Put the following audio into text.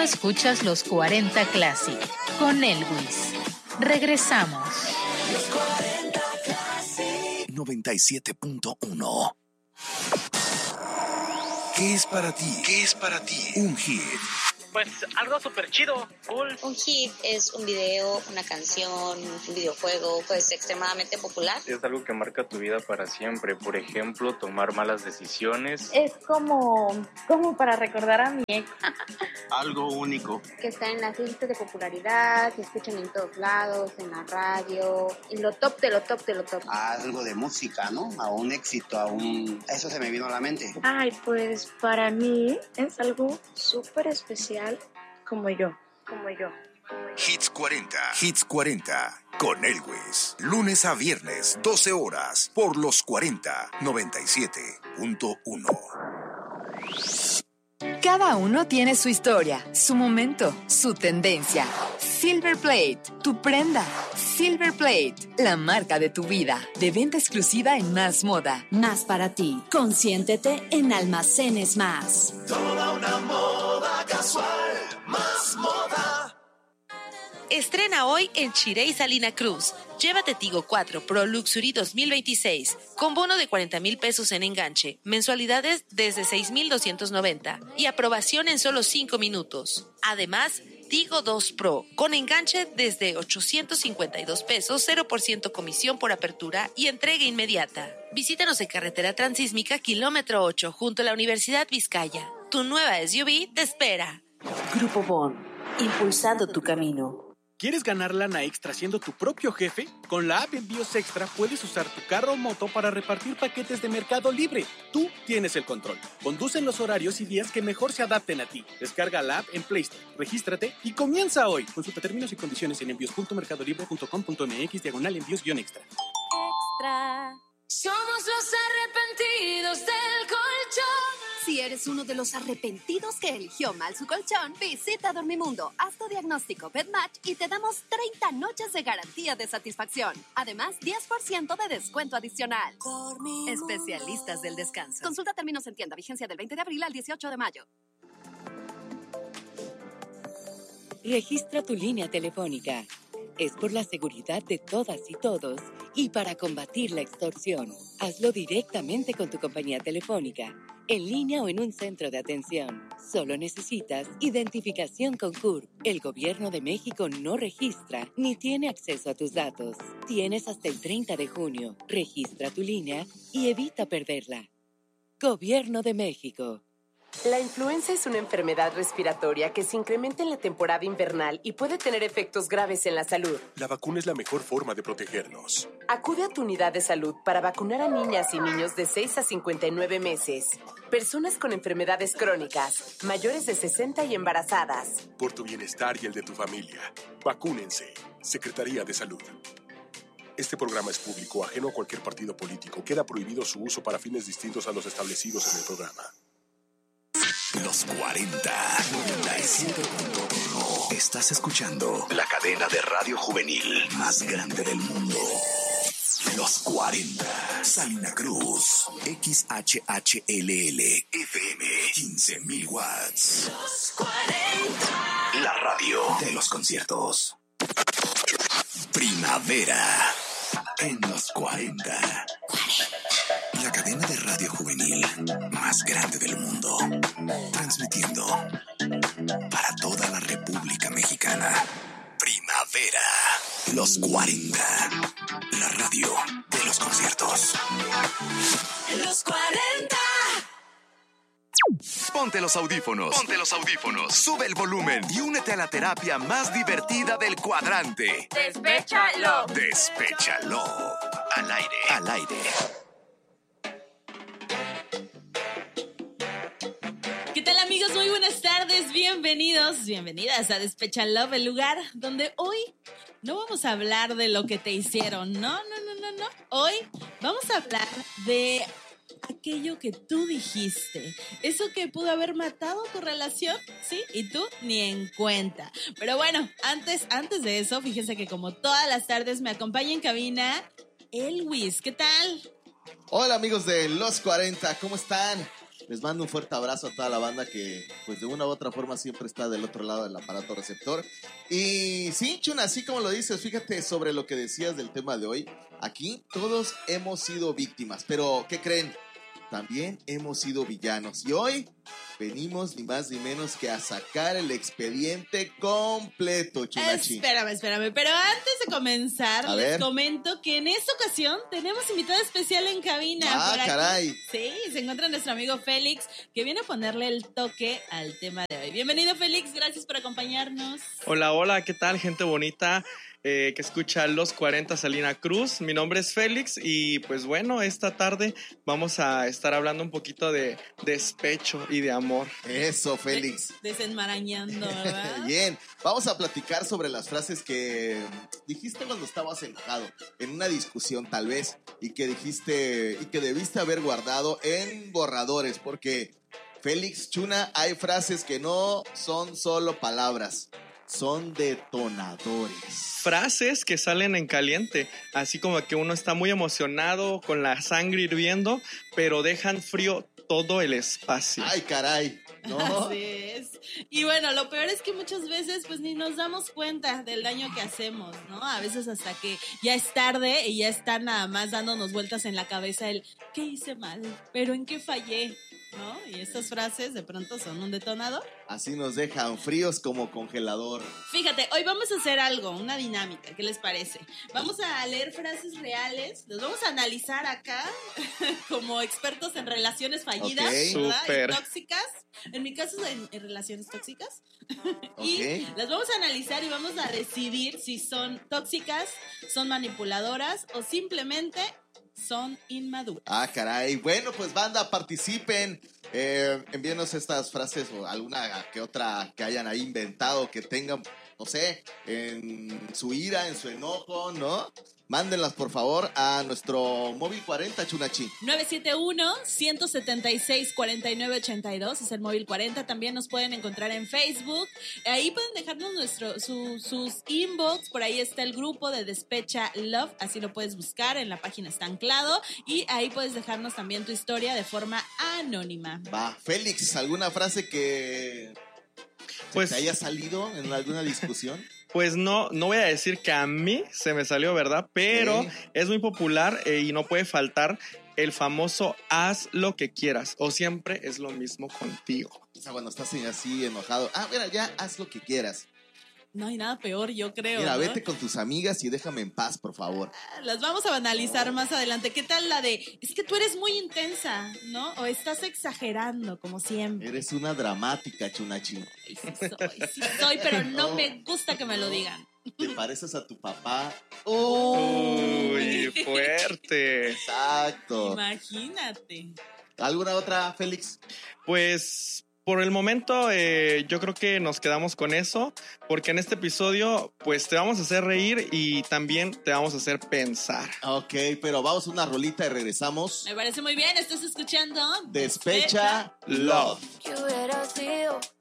escuchas Los 40 Classic con Elvis. Regresamos. Los 40 Classic 97.1. ¿Qué es para ti? ¿Qué es para ti un hit? Pues algo súper chido, cool. Un hit es un video, una canción, un videojuego, pues extremadamente popular. Es algo que marca tu vida para siempre. Por ejemplo, tomar malas decisiones. Es como para recordar a mi ex. Algo único. Que está en las listas de popularidad, se escuchan en todos lados, en la radio, en lo top de lo top de lo top. Algo de música, ¿no? A un éxito, Eso se me vino a la mente. Ay, pues para mí es algo súper especial. Como yo. Hits 40. Hits 40 con Elvis. Lunes a viernes, 12 horas, por los 40, 97.1. Cada uno tiene su historia, su momento, su tendencia. Silver Plate, tu prenda. Silver Plate, la marca de tu vida. De venta exclusiva en Más Moda. Más para ti. Consiéntete en Almacenes Más. Toda una moda casual. Más moda. Estrena hoy en Chirey Salina Cruz. Llévate Tigo 4 Pro Luxury 2026 con bono de 40,000 pesos en enganche, mensualidades desde 6,290 y aprobación en solo 5 minutos. Además, Tigo 2 Pro con enganche desde 852 pesos, 0% comisión por apertura y entrega inmediata. Visítanos en Carretera Transísmica, kilómetro 8, junto a la Universidad Vizcaya. Tu nueva SUV te espera. Grupo Bon, impulsando tu camino. ¿Quieres ganar lana extra siendo tu propio jefe? Con la app Envíos Extra puedes usar tu carro o moto para repartir paquetes de Mercado Libre. Tú tienes el control. Conduce en los horarios y días que mejor se adapten a ti. Descarga la app en Play Store, regístrate y comienza hoy. Consulta términos y condiciones en envíos.mercadolibre.com.mx/envíos-extra. Extra. Somos los arrepentidos del colchón. Si eres uno de los arrepentidos que eligió mal su colchón, visita Dormimundo, haz tu diagnóstico PetMatch y te damos 30 noches de garantía de satisfacción. Además, 10% de descuento adicional. Dormimundo. Especialistas del descanso. Consulta términos en tienda, vigencia del 20 de abril al 18 de mayo. Registra tu línea telefónica. Es por la seguridad de todas y todos y para combatir la extorsión. Hazlo directamente con tu compañía telefónica, en línea o en un centro de atención. Solo necesitas identificación con CURP. El Gobierno de México no registra ni tiene acceso a tus datos. Tienes hasta el 30 de junio. Registra tu línea y evita perderla. Gobierno de México. La influenza es una enfermedad respiratoria que se incrementa en la temporada invernal y puede tener efectos graves en la salud. La vacuna es la mejor forma de protegernos. Acude a tu unidad de salud para vacunar a niñas y niños de 6 a 59 meses, personas con enfermedades crónicas, mayores de 60 y embarazadas. Por tu bienestar y el de tu familia, vacúnense. Secretaría de Salud. Este programa es público, ajeno a cualquier partido político. Queda prohibido su uso para fines distintos a los establecidos en el programa. Los 40, 97.1. Estás escuchando la cadena de radio juvenil más grande del mundo. Los 40, Salina Cruz, XHHLL, FM, 15,000 watts. Los 40. La radio de los conciertos. Primavera en los 40. La cadena de radio juvenil más grande del mundo. Transmitiendo para toda la República Mexicana. Primavera. Los 40. La radio de los conciertos. Los 40. Ponte los audífonos. Ponte los audífonos. Sube el volumen y únete a la terapia más divertida del cuadrante. Despéchalo. Despéchalo. Al aire. Al aire. ¿Qué tal, amigos? Muy buenas tardes, bienvenidas a Despéchalo, el lugar donde hoy no vamos a hablar de lo que te hicieron, no. Hoy vamos a hablar de aquello que tú dijiste, eso que pudo haber matado tu relación, ¿sí? Y tú ni en cuenta. Pero bueno, antes de eso, fíjense que como todas las tardes me acompaña en cabina Elvis. ¿Qué tal? Hola, amigos de Los 40, ¿cómo están? Les mando un fuerte abrazo a toda la banda que, pues de una u otra forma, siempre está del otro lado del aparato receptor. Y sí, Chuna, así como lo dices, fíjate sobre lo que decías del tema de hoy. Aquí todos hemos sido víctimas, pero ¿qué creen? También hemos sido villanos. Y hoy venimos ni más ni menos que a sacar el expediente completo, Chunachi. Espérame. Pero antes de comenzar, les comento que en esta ocasión tenemos invitado especial en cabina. Ah, caray. Sí, se encuentra nuestro amigo Félix, que viene a ponerle el toque al tema de hoy. Bienvenido, Félix. Gracias por acompañarnos. Hola, ¿qué tal, gente bonita? Que escucha Los 40 Salina Cruz. Mi nombre es Félix y pues bueno, esta tarde vamos a estar hablando un poquito de despecho y de amor. Eso, Félix. Desenmarañando, ¿verdad? Bien, vamos a platicar sobre las frases que dijiste cuando estabas enojado, en una discusión tal vez, y que dijiste y que debiste haber guardado en borradores, porque Félix, Chuna, hay frases que no son solo palabras. Son detonadores. Frases que salen en caliente, así como que uno está muy emocionado, con la sangre hirviendo, pero dejan frío todo el espacio. ¡Ay, caray! ¿No? Así es. Y bueno, lo peor es que muchas veces pues ni nos damos cuenta del daño que hacemos, ¿no? A veces hasta que ya es tarde y ya está nada más dándonos vueltas en la cabeza el ¿qué hice mal? ¿Pero en qué fallé? ¿No? Y estas frases de pronto son un detonador. Así nos dejan fríos como congelador. Fíjate, hoy vamos a hacer algo, una dinámica, ¿qué les parece? Vamos a leer frases reales, los vamos a analizar acá como expertos en relaciones fallidas, ¿verdad? Súper. Y tóxicas. En mi caso en relaciones tóxicas. Y las vamos a analizar y vamos a decidir si son tóxicas, son manipuladoras o simplemente son inmaduras. Ah, caray. Bueno, pues banda, participen. Envíenos estas frases o alguna que otra que hayan ahí inventado, que tengan, no sé, en su ira, en su enojo, ¿no? Mándenlas, por favor, a nuestro móvil 40, Chunachi. 971-176-4982 es el móvil 40. También nos pueden encontrar en Facebook. Ahí pueden dejarnos sus inbox. Por ahí está el grupo de Despecha Love. Así lo puedes buscar. En la página está anclado. Y ahí puedes dejarnos también tu historia de forma anónima. Va, Félix, ¿alguna frase que te haya salido en alguna discusión? Pues no voy a decir que a mí se me salió, ¿verdad? Pero es muy popular y no puede faltar el famoso haz lo que quieras o siempre es lo mismo contigo. O sea, cuando estás así enojado, mira, ya haz lo que quieras. No hay nada peor, yo creo. Mira, ¿no? vete con tus amigas y déjame en paz, por favor. Las vamos a analizar más adelante. ¿Qué tal la de, es que tú eres muy intensa, ¿no? O estás exagerando, como siempre. Eres una dramática, Chunachi. Sí soy, pero no me gusta que me lo digan. Te pareces a tu papá. Uy, fuerte. Exacto. Imagínate. ¿Alguna otra, Félix? Pues por el momento yo creo que nos quedamos con eso, porque en este episodio pues te vamos a hacer reír y también te vamos a hacer pensar. Ok, pero vamos a una rolita y regresamos. Me parece muy bien, estás escuchando Despecha Love. ¿Qué hubiera sido